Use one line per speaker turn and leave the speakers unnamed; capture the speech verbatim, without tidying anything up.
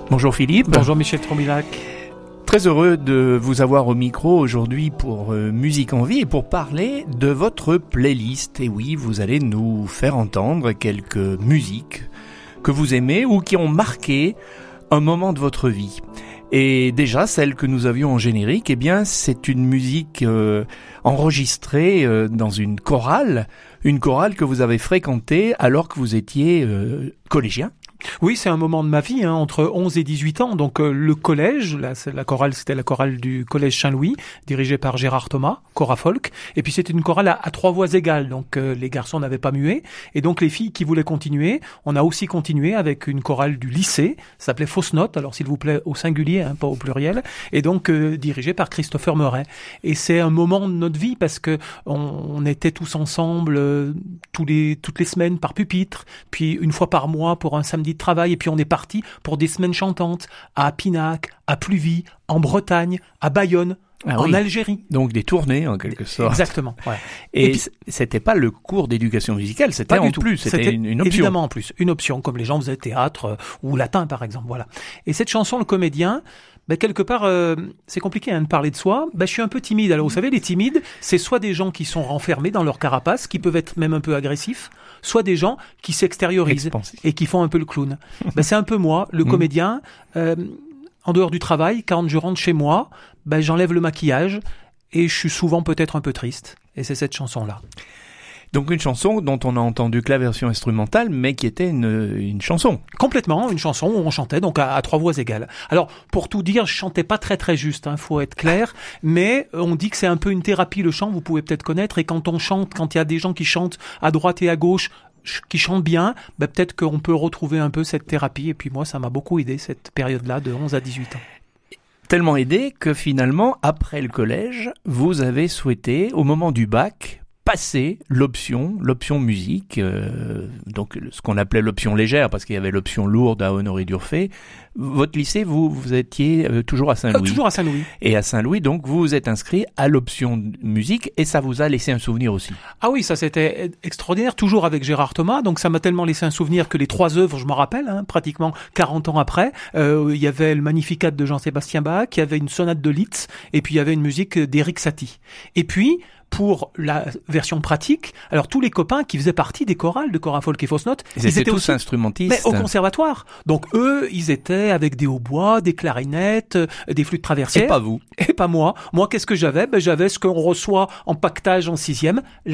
Bonjour Philippe.
Bonjour Michel Trombilac.
Très heureux de vous avoir au micro aujourd'hui pour euh, Musique en Vie et pour parler de votre playlist. Et oui, vous allez nous faire entendre quelques musiques que vous aimez ou qui ont marqué un moment de votre vie. Et déjà, celle que nous avions en générique, eh bien, c'est une musique euh, enregistrée euh, dans une chorale, une chorale que vous avez fréquentée alors que vous étiez euh, collégien.
Oui, c'est un moment de ma vie, hein, entre onze et dix-huit ans. Donc euh, le collège, là, c'est la chorale, c'était la chorale du collège Saint-Louis, dirigée par Gérard Thomas, Cora Folk. Et puis c'était une chorale à, à trois voix égales, donc euh, les garçons n'avaient pas mué. Et donc les filles qui voulaient continuer, on a aussi continué avec une chorale du lycée, ça s'appelait Fausse Note, alors s'il vous plaît au singulier, hein, pas au pluriel, et donc euh, dirigée par Christopher Murray. Et c'est un moment de notre vie parce que on, on était tous ensemble euh, tous les toutes les semaines par pupitre, puis une fois par mois pour un samedi de travail, et puis on est parti pour des semaines chantantes à Pinac, à Pluvy, en Bretagne, à Bayonne, ah en oui. Algérie.
Donc des tournées en quelque sorte.
Exactement. Ouais.
Et, et puis, c'était pas le cours d'éducation musicale, c'était en plus, c'était, c'était une, une option.
Évidemment en plus, une option, comme les gens faisaient théâtre euh, ou latin par exemple. Voilà. Et cette chanson, le comédien, ben, quelque part, euh, c'est compliqué hein, de parler de soi. Ben, je suis un peu timide. Alors, vous savez, les timides, c'est soit des gens qui sont renfermés dans leur carapace, qui peuvent être même un peu agressifs, soit des gens qui s'extériorisent Expansif. Et qui font un peu le clown. Ben, c'est un peu moi, le comédien. Euh, en dehors du travail, quand je rentre chez moi, ben, j'enlève le maquillage et je suis souvent peut-être un peu triste. Et c'est cette chanson-là.
Donc une chanson dont on a entendu que la version instrumentale, mais qui était une, une chanson.
Complètement, une chanson où on chantait donc à, à trois voix égales. Alors pour tout dire, je chantais pas très très juste, hein, faut être clair, mais on dit que c'est un peu une thérapie le chant, vous pouvez peut-être connaître, et quand on chante, quand il y a des gens qui chantent à droite et à gauche, qui chantent bien, ben peut-être qu'on peut retrouver un peu cette thérapie, et puis moi ça m'a beaucoup aidé cette période-là de onze à dix-huit ans.
Tellement aidé que finalement, après le collège, vous avez souhaité, au moment du bac, passer l'option, l'option musique, euh, donc ce qu'on appelait l'option légère, parce qu'il y avait l'option lourde à Honoré-Durfé. Votre lycée, vous, vous étiez euh, toujours à Saint-Louis.
Euh, toujours à Saint-Louis.
Et à Saint-Louis, donc, vous vous êtes inscrit à l'option musique, et ça vous a laissé un souvenir aussi.
Ah oui, ça c'était extraordinaire, toujours avec Gérard Thomas, donc ça m'a tellement laissé un souvenir que les trois œuvres, je m'en rappelle, hein, pratiquement quarante ans après, euh, il y avait le Magnificat de Jean-Sébastien Bach, il y avait une sonate de Liszt, et puis il y avait une musique d'Éric Satie. Et puis, pour la version pratique, alors tous les copains qui faisaient partie des chorales de Cora Folk et Fausse Note,
ils, ils étaient, étaient tous aussi, instrumentistes.
Mais au conservatoire. Donc eux, ils étaient avec des hautbois, des clarinettes, des flûtes traversières.
Et pas vous.
Et pas moi. Moi, qu'est-ce que j'avais? Ben, j'avais ce qu'on reçoit en pactage en sixième.